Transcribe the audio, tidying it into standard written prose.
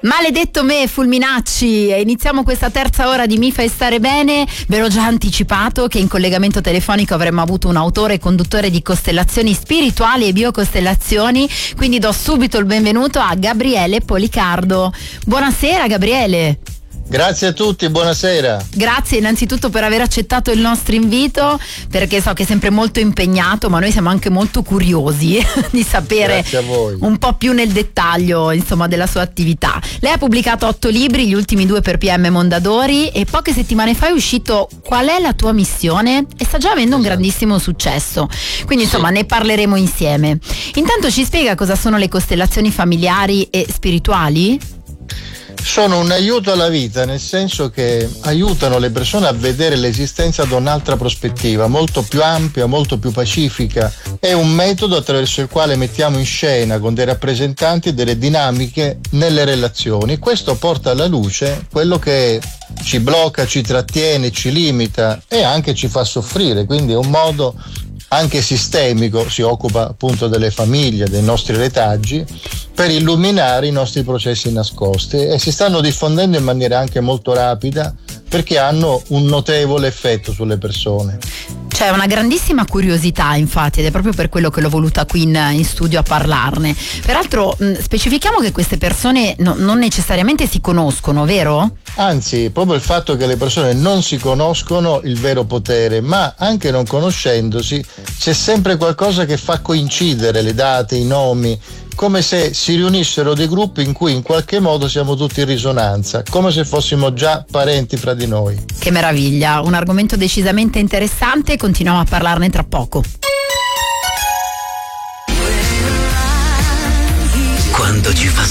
Maledetto me, Fulminacci, iniziamo questa terza ora di Mi fai stare bene. Ve l'ho già anticipato che in collegamento telefonico avremmo avuto un autore e conduttore di costellazioni spirituali e biocostellazioni, quindi do subito il benvenuto a Gabriele Policardo. Buonasera Gabriele. Grazie a tutti, buonasera. Grazie innanzitutto per aver accettato il nostro invito, perché so che è sempre molto impegnato, ma noi siamo anche molto curiosi di sapere un po' più nel dettaglio, insomma, della sua attività. Lei ha pubblicato 8 libri, gli ultimi 2 per PM Mondadori, e poche settimane fa è uscito Qual è la tua missione? E sta già avendo un grandissimo successo, quindi insomma ne parleremo insieme. Intanto ci spiega cosa sono le costellazioni familiari e spirituali? Sono un aiuto alla vita, nel senso che aiutano le persone a vedere l'esistenza da un'altra prospettiva, molto più ampia, molto più pacifica. È un metodo attraverso il quale mettiamo in scena con dei rappresentanti delle dinamiche nelle relazioni. Questo porta alla luce quello che ci blocca, ci trattiene, ci limita e anche ci fa soffrire, quindi è un modo anche sistemico, si occupa appunto delle famiglie, dei nostri retaggi, per illuminare i nostri processi nascosti, e si stanno diffondendo in maniera anche molto rapida perché hanno un notevole effetto sulle persone. C'è una grandissima curiosità, infatti, ed è proprio per quello che l'ho voluta qui in studio a parlarne. Peraltro specifichiamo che queste persone non necessariamente si conoscono, vero? Anzi, proprio il fatto che le persone non si conoscono il vero potere, ma anche non conoscendosi c'è sempre qualcosa che fa coincidere le date, i nomi, come se si riunissero dei gruppi in cui in qualche modo siamo tutti in risonanza, come se fossimo già parenti fra di noi. Che meraviglia, un argomento decisamente interessante, continuiamo a parlarne tra poco.